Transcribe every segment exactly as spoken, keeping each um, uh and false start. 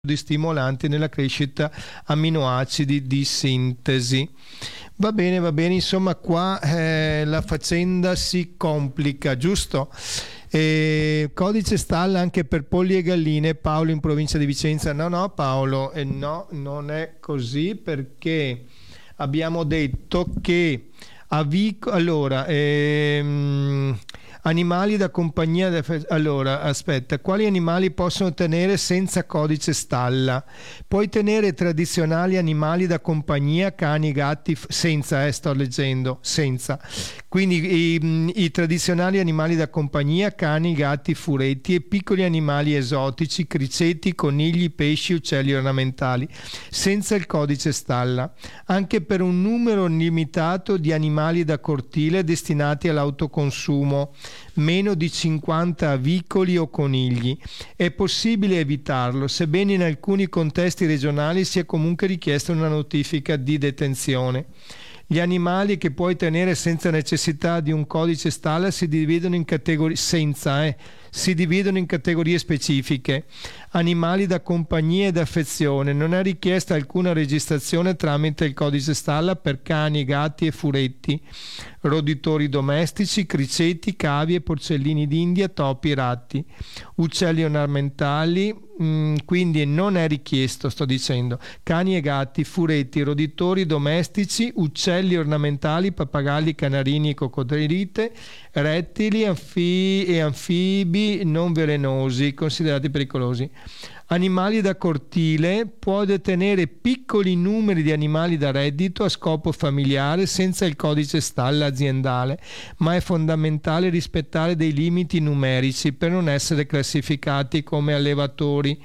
di stimolanti nella crescita amminoacidi di sintesi. Va bene, va bene, insomma qua eh, la faccenda si complica, giusto? Eh, codice stalla anche per polli e galline, Paolo in provincia di Vicenza. No, no Paolo, eh, no, non è così, perché abbiamo detto che avico, allora, ehm, animali da compagnia, allora aspetta, quali animali possono tenere senza codice stalla? Puoi tenere tradizionali animali da compagnia, cani, gatti, senza, eh, sto leggendo, senza. Quindi i, i tradizionali animali da compagnia, cani, gatti, furetti e piccoli animali esotici, criceti, conigli, pesci, uccelli ornamentali, senza il codice stalla, anche per un numero limitato di animali da cortile destinati all'autoconsumo, meno di cinquanta avicoli o conigli. È possibile evitarlo, sebbene in alcuni contesti regionali sia comunque richiesta una notifica di detenzione. Gli animali che puoi tenere senza necessità di un codice stalla si dividono in categorie senza, eh, si dividono in categorie specifiche. Animali da compagnia e d'affezione. Non è richiesta alcuna registrazione tramite il codice stalla per cani, gatti e furetti, roditori domestici, criceti, cavi e porcellini d'India, topi, ratti, uccelli ornamentali, mh, quindi non è richiesto, sto dicendo, cani e gatti, furetti, roditori domestici, uccelli ornamentali, pappagalli, canarini e coccodrilite, rettili anfi- e anfibi non velenosi, considerati pericolosi. Animali da cortile. Può detenere piccoli numeri di animali da reddito a scopo familiare senza il codice stalla aziendale, ma è fondamentale rispettare dei limiti numerici per non essere classificati come allevatori.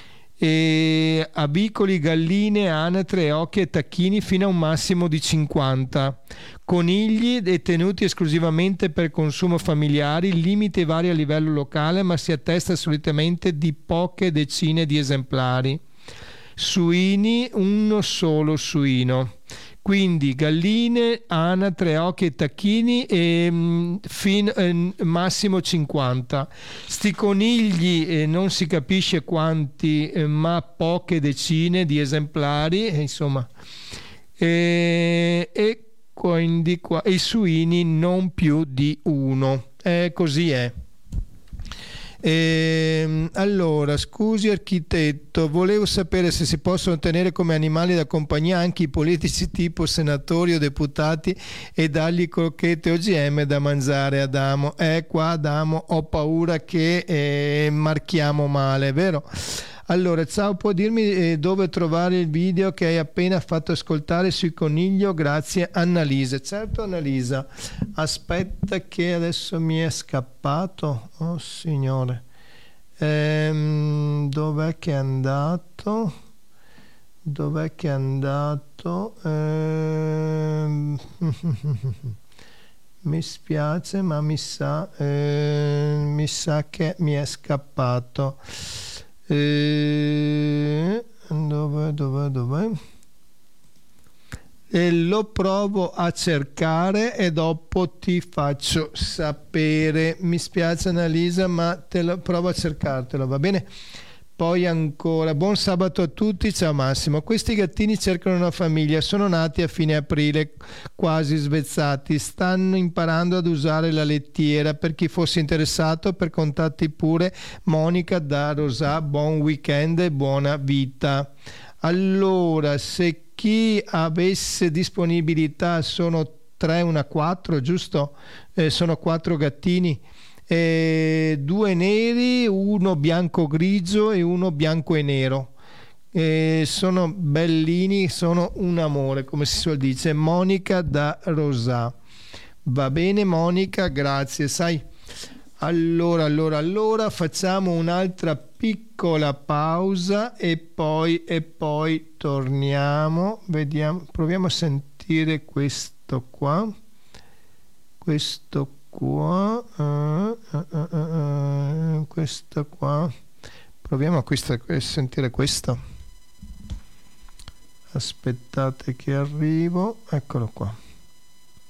E avicoli, galline, anatre, occhi e tacchini fino a un massimo di cinquanta. Conigli detenuti esclusivamente per consumo familiare, il limite varia a livello locale ma si attesta solitamente di poche decine di esemplari. Suini, uno solo suino. Quindi galline, anatre, occhi e tacchini e mh, fin, eh, massimo cinquanta. Sti conigli eh, non si capisce quanti, eh, ma poche decine di esemplari, eh, insomma. E, e quindi qua, i suini non più di uno. Eh, così è. E, allora, scusi architetto, volevo sapere se si possono tenere come animali da compagnia anche i politici tipo senatori o deputati e dargli crocchette O G M da mangiare. Adamo, eh qua Adamo ho paura che eh, marchiamo male, vero? Allora, ciao, puoi dirmi eh, dove trovare il video che hai appena fatto ascoltare sui coniglio? Grazie, Annalisa. Certo, Annalisa. Aspetta che adesso mi è scappato. Oh, signore. Ehm, dov'è che è andato? Dov'è che è andato? Ehm... mi spiace, ma mi sa, eh, mi sa che mi è scappato. Eh, dove, dove, dove? E lo provo a cercare e dopo ti faccio sapere. Mi spiace Annalisa, ma te lo provo a cercartelo, va bene? Poi ancora, buon sabato a tutti, ciao Massimo. Questi gattini cercano una famiglia, sono nati a fine aprile, quasi svezzati, stanno imparando ad usare la lettiera. Per chi fosse interessato, per contatti pure Monica da Rosà, buon weekend e buona vita. Allora, se chi avesse disponibilità, sono tre, una quattro, giusto? Eh, sono quattro gattini. Eh, due neri, uno bianco grigio e uno bianco e nero. Eh, sono bellini, sono un amore, come si suol dire. Monica da Rosà. Va bene Monica, grazie. Sai, allora, allora, allora facciamo un'altra piccola pausa e poi, e poi torniamo. Vediamo, proviamo a sentire questo qua. Questo qua. Qua, uh, uh, uh, uh, uh, questa qua, proviamo a, questa, a sentire questo. Aspettate che arrivo, eccolo qua.